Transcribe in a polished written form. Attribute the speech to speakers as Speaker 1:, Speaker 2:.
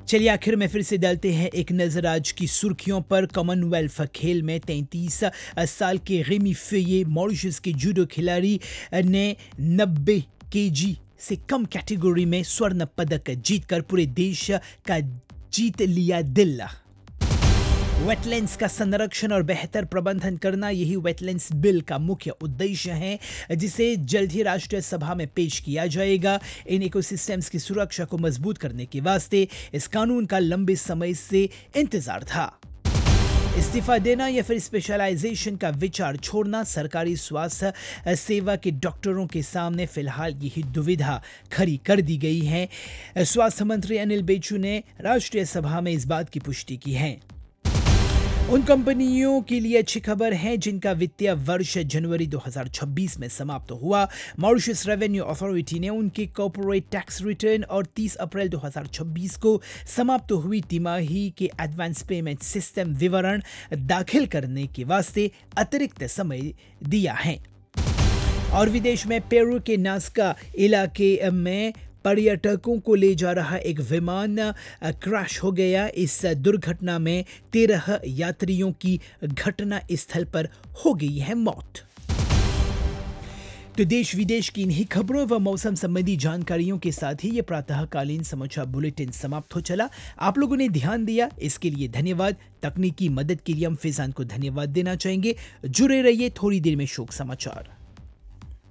Speaker 1: चलिए आखिर में फिर से डालते हैं एक नजर आज की सुर्खियों पर। कॉमनवेल्थ खेल में 33 साल के रेमी फेये मॉरिशस के जूडो खिलाड़ी ने 90 केजी से कम कैटेगरी में स्वर्ण पदक जीतकर पूरे देश का जीत लिया दिल। वेटलैंड्स का संरक्षण और बेहतर प्रबंधन करना, यही वेटलैंड्स बिल का मुख्य उद्देश्य है, जिसे जल्द ही राष्ट्रीय सभा में पेश किया जाएगा। इन इकोसिस्टम्स की सुरक्षा को मजबूत करने के वास्ते इस कानून का लंबे समय से इंतजार था। इस्तीफा देना या फिर स्पेशलाइजेशन का विचार छोड़ना, सरकारी स्वास्थ्य सेवा के डॉक्टरों के सामने फिलहाल यही दुविधा खड़ी कर दी गई है। स्वास्थ्य मंत्री अनिल बेचू ने राष्ट्रीय सभा में इस बात की पुष्टि की है। उन कंपनियों के लिए अच्छी खबर है जिनका वित्तीय वर्ष जनवरी 2026 में समाप्त हुआ। मॉरिशस रेवेन्यू अथॉरिटी ने उनके कॉर्पोरेट टैक्स रिटर्न और 30 अप्रैल 2026 को समाप्त हुई तिमाही के एडवांस पेमेंट सिस्टम विवरण दाखिल करने के वास्ते अतिरिक्त समय दिया है। और विदेश में पेरू के नास्का इलाके में पर्यटकों को ले जा रहा एक विमान क्रैश हो गया। इस दुर्घटना में 13 यात्रियों की घटना स्थल पर हो गई है मौत। तो देश विदेश की इन्हीं खबरों व मौसम संबंधी जानकारियों के साथ ही ये प्रातःकालीन समाचार बुलेटिन समाप्त हो चला। आप लोगों ने ध्यान दिया, इसके लिए धन्यवाद। तकनीकी मदद के लिए हम फैजान को धन्यवाद देना चाहेंगे। जुड़े रहिए, थोड़ी देर में शोक समाचार।